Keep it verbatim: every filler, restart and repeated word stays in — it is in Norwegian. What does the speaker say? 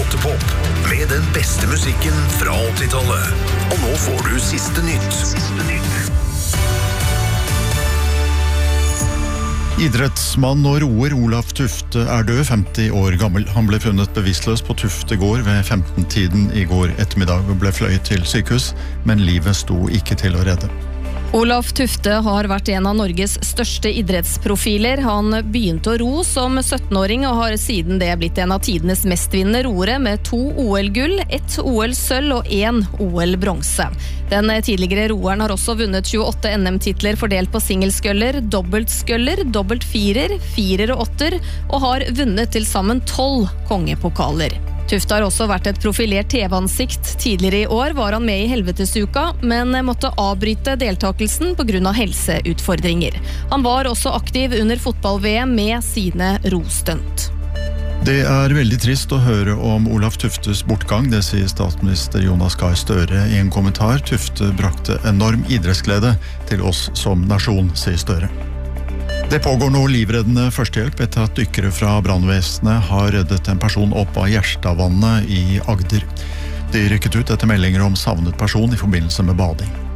åtte-pop med den beste musikken fra åttitallet. Og nå får du siste nytt. Siste nytt. Idrettsmann og roer Olav Tufte er død, femti år gammel. Han ble funnet bevisstløs på Tufte gård ved femten-tiden i går ettermiddag og ble fløyet til sykehus, men livet sto ikke til å redde. Olav Tufte har vært en av Norges største idrettsprofiler. Han begynte å ro som syttenåring og har siden det blitt en av tidenes mestvinnende roere med to O L-gull, ett O L-sølv og én O L-bronse. Den tidligere roeren har også vunnet tjueåtte N M-titler fordelt på singelskøller, dobbeltskøller, dobbelt firer, firer og åtter, og har vunnet til sammen tolv kongepokaler. Tufte har også vært et profilert T V-ansikt. Tidligere i år var han med i Helvetesuka, men måtte avbryte deltakelsen på grunn av helseutfordringer. Han var også aktiv under fotball-V M med sine rostunt. Det er veldig trist å høre om Olav Tuftes bortgang, det sier statsminister Jonas Gahr Støre i en kommentar. Tufte brakte enorm idrettsglede til oss som nasjon, sier Støre. Det pågår nå livreddende førstehjelp etter at dykkere fra brannvesenet har reddet en person opp av Gjerstadvannet i Agder. De rykket ut etter meldinger om savnet person i forbindelse med bading.